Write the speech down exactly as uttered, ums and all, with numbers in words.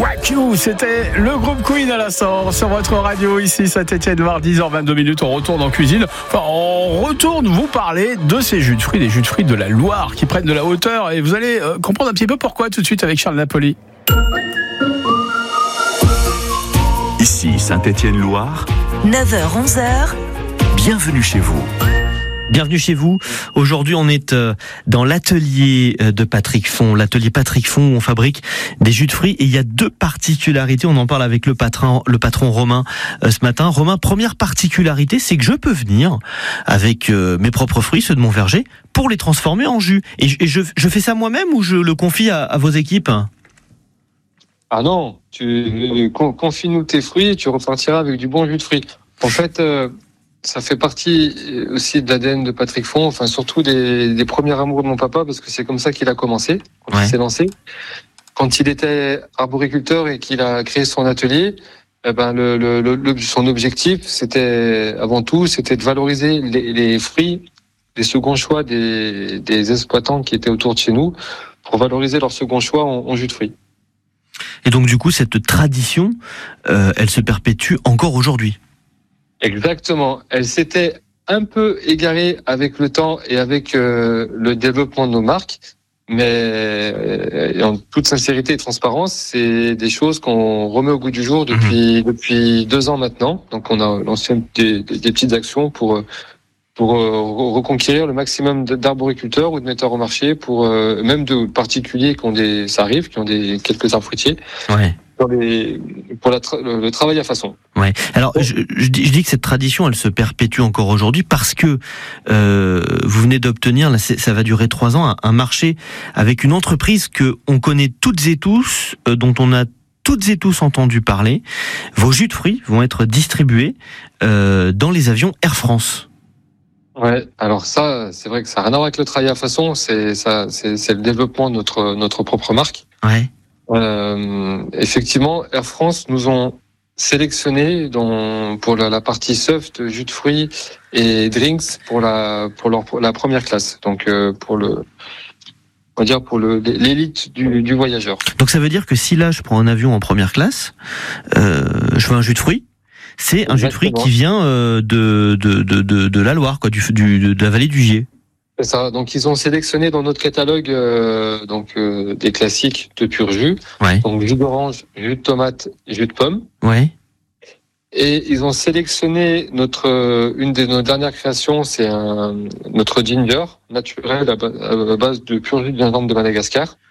Fuck You, c'était le groupe Queen à l'instant sur votre radio ici Saint-Étienne Loire, dix heures vingt-deux minutes. On retourne en cuisine. Enfin, on retourne vous parler de ces jus de fruits, des jus de fruits de la Loire qui prennent de la hauteur. Et vous allez euh, comprendre un petit peu pourquoi tout de suite avec Charles Napoli. Ici Saint-Étienne Loire, neuf heures onze heures. Bienvenue chez vous. Bienvenue chez vous. Aujourd'hui, on est dans l'atelier de Patrick Font, l'atelier Patrick Font où on fabrique des jus de fruits. Et il y a deux particularités. On en parle avec le patron, le patron Romain ce matin. Romain, première particularité, c'est que je peux venir avec mes propres fruits, ceux de mon verger, pour les transformer en jus. Et je, je fais ça moi-même ou je le confie à, à vos équipes ? Ah non, tu confie-nous tes fruits et tu repartiras avec du bon jus de fruits. En fait, euh, ça fait partie aussi de l'A D N de Patrick Font, enfin surtout des, des premiers amours de mon papa, parce que c'est comme ça qu'il a commencé, quand ouais. il s'est lancé. Quand il était arboriculteur et qu'il a créé son atelier, eh ben le, le, le, son objectif, c'était avant tout, c'était de valoriser les, les fruits, les seconds choix des, des exploitants qui étaient autour de chez nous, pour valoriser leur second choix en, en jus de fruits. Et donc du coup, cette tradition, euh, elle se perpétue encore aujourd'hui. Exactement. Elle s'était un peu égarée avec le temps et avec euh, le développement de nos marques, mais euh, en toute sincérité et transparence, c'est des choses qu'on remet au goût du jour depuis mmh. depuis deux ans maintenant. Donc on a lancé des, des, des petites actions pour pour euh, reconquérir le maximum d'arboriculteurs ou de metteurs au marché, pour euh, même de particuliers qui ont des, ça arrive, qui ont des quelques arbres fruitiers. Ouais. Pour, les, pour la tra- le, le travail à façon. Ouais. Alors je, je, dis, je dis que cette tradition, elle se perpétue encore aujourd'hui parce que euh, vous venez d'obtenir, là, ça va durer trois ans, un, un marché avec une entreprise que on connaît toutes et tous, euh, dont on a toutes et tous entendu parler. Vos jus de fruits vont être distribués euh, dans les avions Air France. Ouais, alors ça, c'est vrai que ça n'a rien à voir avec le travail à façon, c'est ça, c'est, c'est le développement de notre notre propre marque. Ouais. Euh, effectivement, Air France nous ont sélectionnés dans, pour la, la partie soft, jus de fruits et drinks pour la pour leur pour la première classe. Donc euh, pour le on va dire pour le l'élite du, du voyageur. Donc ça veut dire que si là je prends un avion en première classe, euh, je veux un jus de fruits. C'est un Exactement. jus de fruits qui vient euh, de, de de de de la Loire, quoi, du, du de la vallée du Gier. C'est ça. Donc ils ont sélectionné dans notre catalogue euh, donc euh, des classiques de pur jus. Ouais. Donc jus d'orange, jus de tomate, jus de pomme. Ouais. Et ils ont sélectionné notre euh, une de nos dernières créations, c'est un notre ginger naturel à base de pur jus de gingembre de Madagascar.